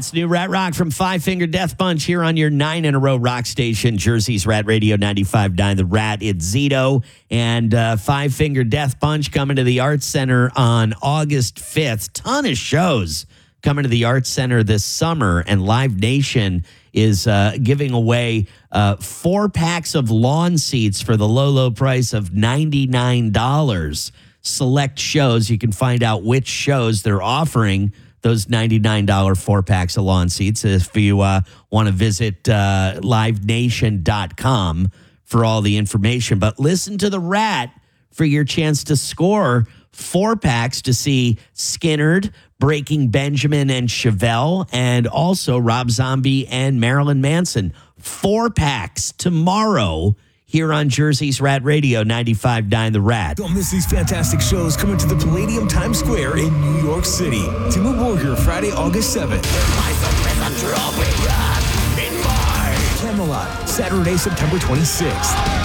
That's new Rat Rock from Five Finger Death Punch here on your 9 in a row rock station, Jersey's Rat Radio 95.9. The Rat, it's Zito, and Five Finger Death Punch coming to the Arts Center on August 5th. Ton of shows coming to the Arts Center this summer, and Live Nation is giving away 4 packs of lawn seats for the low, low price of $99. Select shows. You can find out which shows they're offering those $99 4-packs of lawn seats if you want to visit livenation.com for all the information. But listen to the Rat for your chance to score 4-packs to see Skynyrd, Breaking Benjamin and Chevelle, and also Rob Zombie and Marilyn Manson. 4-packs tomorrow here on Jersey's Rat Radio 95.9 The Rat. Don't miss these fantastic shows coming to the Palladium Times Square in New York City. Timo Borger, Friday, August 7th. Camelot, Saturday, September 26th.